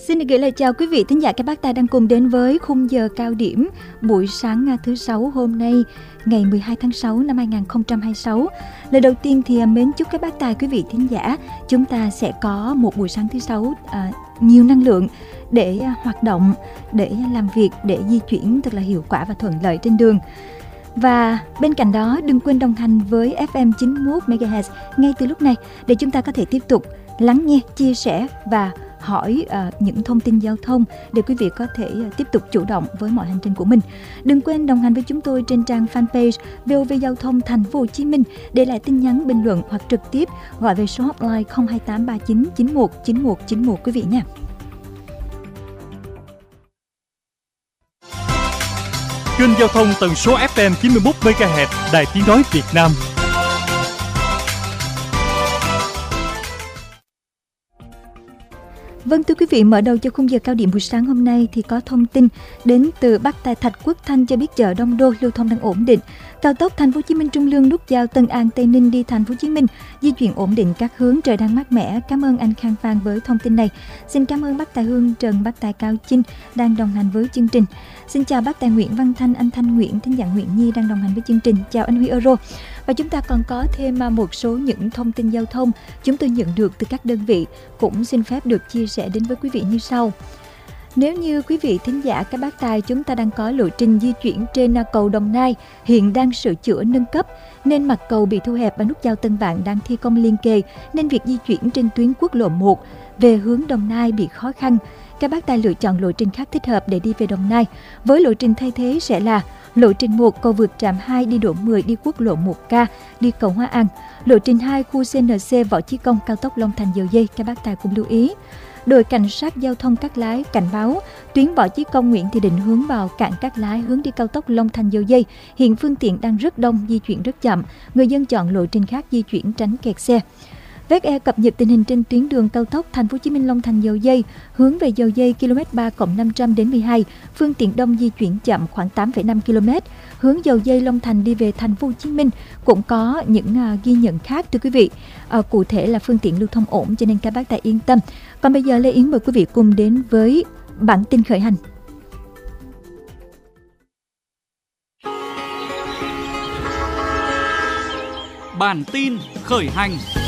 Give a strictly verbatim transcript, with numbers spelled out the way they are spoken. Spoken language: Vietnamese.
Xin được gửi lời chào quý vị thính giả các bác tài đang cùng đến với khung giờ cao điểm buổi sáng thứ sáu hôm nay, ngày mười hai tháng sáu năm hai nghìn không trăm hai mươi sáu. Lời đầu tiên thì mến chúc các bác tài quý vị thính giả chúng ta sẽ có một buổi sáng thứ sáu à, nhiều năng lượng để hoạt động, để làm việc, để di chuyển thật là hiệu quả và thuận lợi trên đường. Và bên cạnh đó đừng quên đồng hành với ép em chín mươi mốt mê ga héc ngay từ lúc này để chúng ta có thể tiếp tục lắng nghe, chia sẻ và hỏi uh, những thông tin giao thông để quý vị có thể uh, tiếp tục chủ động với mọi hành trình của mình. Đừng quên đồng hành với chúng tôi trên trang fanpage vê o vê Giao thông Thành phố Hồ Chí Minh, để lại tin nhắn bình luận hoặc trực tiếp gọi về số hotline không hai tám ba chín chín một chín một chín một quý vị nha. Kênh giao thông tần số ép em chín mươi mốt mê ga héc Đài Tiếng nói Việt Nam. Vâng, thưa quý vị, mở đầu cho khung giờ cao điểm buổi sáng hôm nay thì có thông tin đến từ Bắc Tài Thạch Quốc Thanh cho biết chợ Đông Đô lưu thông đang ổn định. Cao tốc Thành phố Hồ Chí Minh Trung Lương nút giao Tân An Tây Ninh đi Thành phố Hồ Chí Minh di chuyển ổn định các hướng, trời đang mát mẻ. Cảm ơn anh Khang Phan với thông tin này. Xin cảm ơn bác Tài Hương Trần, bác Tài Cao Chinh đang đồng hành với chương trình. Xin chào bác Tài Nguyễn Văn Thanh, anh Thanh Nguyễn, thính giả Nguyễn Nhi đang đồng hành với chương trình. Chào anh Huy Euro. Và chúng ta còn có thêm một số những thông tin giao thông chúng tôi nhận được từ các đơn vị, cũng xin phép được chia sẻ đến với quý vị như sau. Nếu như quý vị thính giả các bác tài chúng ta đang có lộ trình di chuyển trên cầu Đồng Nai hiện đang sửa chữa nâng cấp nên mặt cầu bị thu hẹp và nút giao Tân Vạn đang thi công liên kề, nên việc di chuyển trên tuyến quốc lộ một về hướng Đồng Nai bị khó khăn. Các bác tài lựa chọn lộ trình khác thích hợp để đi về Đồng Nai. Với lộ trình thay thế sẽ là lộ trình một cầu vượt trạm hai đi độ mười đi quốc lộ một K đi cầu Hóa An. Lộ trình hai khu xê en xê Võ Chí Công cao tốc Long Thành Dầu Dây, các bác tài cùng lưu ý. Đội cảnh sát giao thông Cát Lái cảnh báo tuyến Võ Chí Công Nguyễn Thị Định hướng vào cảng Cát Lái hướng đi cao tốc Long Thành Dầu Dây hiện phương tiện đang rất đông, di chuyển rất chậm, người dân chọn lộ trình khác di chuyển tránh kẹt xe. vê e e cập nhật tình hình trên tuyến đường cao tốc Thành phố Hồ Chí Minh Long Thành Dầu Dây hướng về Dầu Dây km ba cộng năm trăm đến mười hai, phương tiện đông di chuyển chậm khoảng tám phẩy năm ki lô mét. Hướng Dầu Dây Long Thành đi về Thành phố Hồ Chí Minh cũng có những uh, ghi nhận khác thưa quý vị. Uh, cụ thể là phương tiện lưu thông ổn cho nên các bác tài yên tâm. Còn bây giờ Lê Yến mời quý vị cùng đến với bản tin khởi hành. Bản tin khởi hành.